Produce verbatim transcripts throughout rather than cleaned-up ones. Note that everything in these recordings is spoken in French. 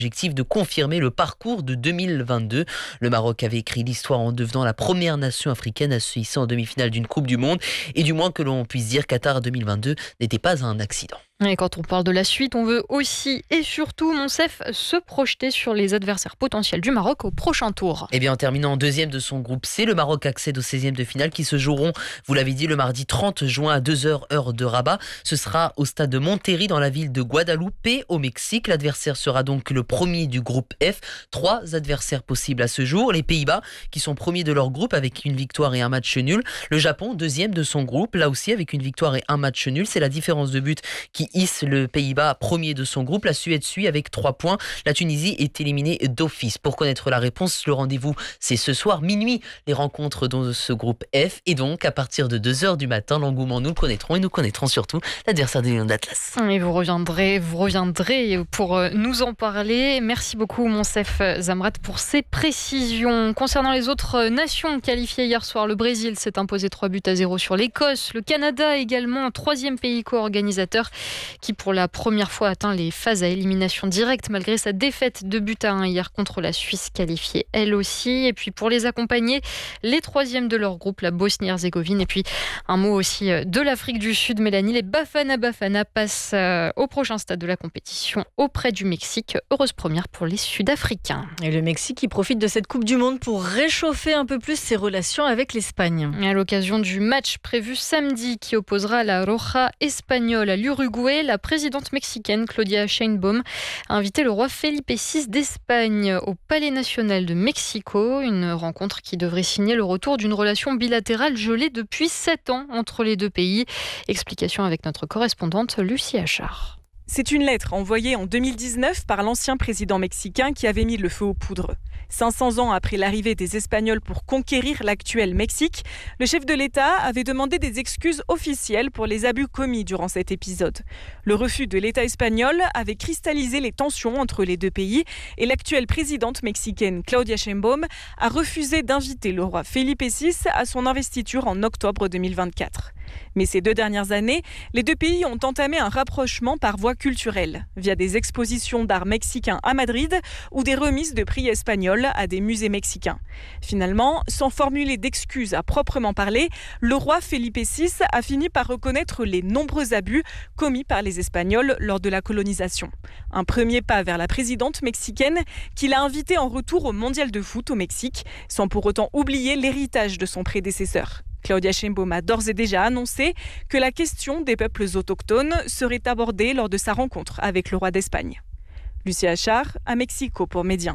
Objectif de confirmer le parcours de deux mille vingt-deux. Le Maroc avait écrit l'histoire en devenant la première nation africaine à se hisser en demi-finale d'une Coupe du Monde. Et du moins que l'on puisse dire, Qatar deux mille vingt-deux n'était pas un accident. Et quand on parle de la suite, on veut aussi et surtout, Monsef, se projeter sur les adversaires potentiels du Maroc au prochain tour. Et bien en terminant en deuxième de son groupe C, le Maroc accède au seizième de finale qui se joueront, vous l'avez dit, le mardi trente juin à deux heures heure de Rabat. Ce sera au stade de Monterrey dans la ville de Guadeloupe au Mexique. L'adversaire sera donc le premier du groupe F. Trois adversaires possibles à ce jour. Les Pays-Bas qui sont premiers de leur groupe avec une victoire et un match nul. Le Japon deuxième de son groupe, là aussi avec une victoire et un match nul. C'est la différence de but qui hisse le Pays-Bas premier de son groupe. La Suède suit avec trois points. La Tunisie est éliminée d'office. Pour connaître la réponse, le rendez-vous c'est ce soir minuit. Les rencontres dans ce groupe F et donc à partir de deux heures du matin, l'engouement nous le connaîtrons et nous connaîtrons surtout l'adversaire des Lions d'Atlas. Et vous reviendrez, vous reviendrez pour nous en parler. Merci beaucoup Monsef Zamrat pour ces précisions. Concernant les autres nations qualifiées hier soir, le Brésil s'est imposé trois buts à zéro sur l'Écosse. Le Canada également, troisième pays co-organisateur qui pour la première fois atteint les phases à élimination directe malgré sa défaite de but à un hier contre la Suisse qualifiée elle aussi. Et puis pour les accompagner, les troisièmes de leur groupe, la Bosnie-Herzégovine. Et puis un mot aussi de l'Afrique du Sud, Mélanie. Les Bafana Bafana passent au prochain stade de la compétition auprès du Mexique. Heureuse première pour les Sud-Africains. Et le Mexique qui profite de cette Coupe du Monde pour réchauffer un peu plus ses relations avec l'Espagne. À l'occasion du match prévu samedi qui opposera la Roja espagnole à l'Uruguay, la présidente mexicaine Claudia Sheinbaum a invité le roi Felipe six d'Espagne au Palais national de Mexico. Une rencontre qui devrait signer le retour d'une relation bilatérale gelée depuis sept ans entre les deux pays. Explication avec notre correspondante Lucie Achard. C'est une lettre envoyée en deux mille dix-neuf par l'ancien président mexicain qui avait mis le feu aux poudres. cinq cents ans après l'arrivée des Espagnols pour conquérir l'actuel Mexique, le chef de l'État avait demandé des excuses officielles pour les abus commis durant cet épisode. Le refus de l'État espagnol avait cristallisé les tensions entre les deux pays et l'actuelle présidente mexicaine Claudia Sheinbaum a refusé d'inviter le roi Felipe six à son investiture en octobre deux mille vingt-quatre. Mais ces deux dernières années, les deux pays ont entamé un rapprochement par voie culturelle, via des expositions d'art mexicain à Madrid ou des remises de prix espagnols à des musées mexicains. Finalement, sans formuler d'excuses à proprement parler, le roi Felipe six a fini par reconnaître les nombreux abus commis par les Espagnols lors de la colonisation. Un premier pas vers la présidente mexicaine qu'il a invitée en retour au mondial de foot au Mexique, sans pour autant oublier l'héritage de son prédécesseur. Claudia Sheinbaum a d'ores et déjà annoncé que la question des peuples autochtones serait abordée lors de sa rencontre avec le roi d'Espagne. Lucie Achard, à Mexico pour Médien.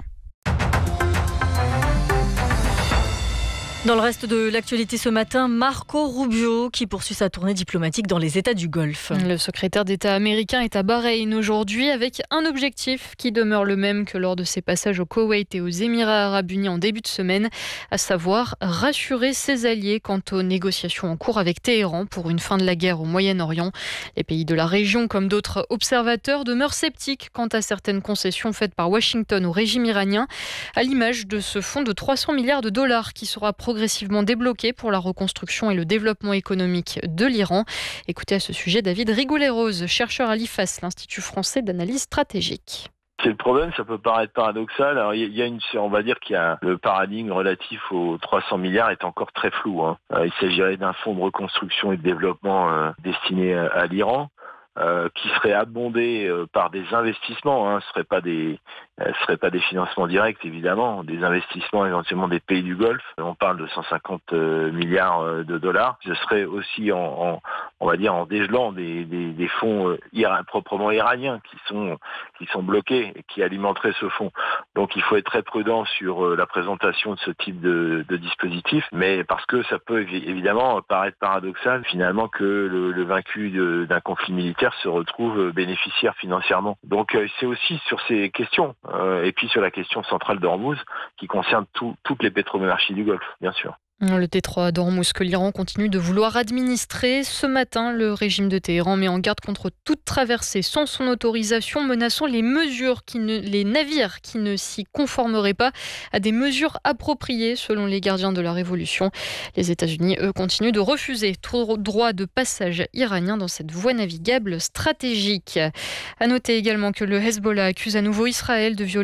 Dans le reste de l'actualité ce matin, Marco Rubio qui poursuit sa tournée diplomatique dans les États du Golfe. Le secrétaire d'État américain est à Bahreïn aujourd'hui avec un objectif qui demeure le même que lors de ses passages au Koweït et aux Émirats arabes unis en début de semaine, à savoir rassurer ses alliés quant aux négociations en cours avec Téhéran pour une fin de la guerre au Moyen-Orient. Les pays de la région, comme d'autres observateurs, demeurent sceptiques quant à certaines concessions faites par Washington au régime iranien, à l'image de ce fonds de trois cents milliards de dollars qui sera progressivement débloqué pour la reconstruction et le développement économique de l'Iran. Écoutez à ce sujet David Rigoulet-Rose, chercheur à l'I F A S, l'Institut français d'analyse stratégique. C'est le problème, ça peut paraître paradoxal. Alors, il y a une, on va dire qu'il y a le paradigme relatif aux trois cents milliards est encore très flou. Hein. Il s'agirait d'un fonds de reconstruction et de développement euh, destiné à, à l'Iran. Euh, qui serait abondé euh, par des investissements, hein, ce serait pas des, euh, ce serait pas des financements directs évidemment, des investissements éventuellement des pays du Golfe. On parle de cent cinquante euh, milliards euh, de dollars. Ce serait aussi en, en, on va dire en dégelant des, des, des fonds euh, ira, proprement iraniens qui sont, qui sont bloqués et qui alimenteraient ce fonds. Donc il faut être très prudent sur euh, la présentation de ce type de, de dispositif, mais parce que ça peut évidemment paraître paradoxal finalement que le, le vaincu de, d'un conflit militaire se retrouvent bénéficiaires financièrement. Donc euh, c'est aussi sur ces questions, euh, et puis sur la question centrale d'Ormuz, qui concerne tout, toutes les pétromonarchies du Golfe, bien sûr. Le détroit d'Ormuz que l'Iran continue de vouloir administrer. Ce matin, le régime de Téhéran met en garde contre toute traversée sans son autorisation, menaçant les mesures qui ne, les navires qui ne s'y conformeraient pas à des mesures appropriées selon les gardiens de la révolution. Les États-Unis, eux, continuent de refuser tout droit de passage iranien dans cette voie navigable stratégique. À noter également que le Hezbollah accuse à nouveau Israël de violer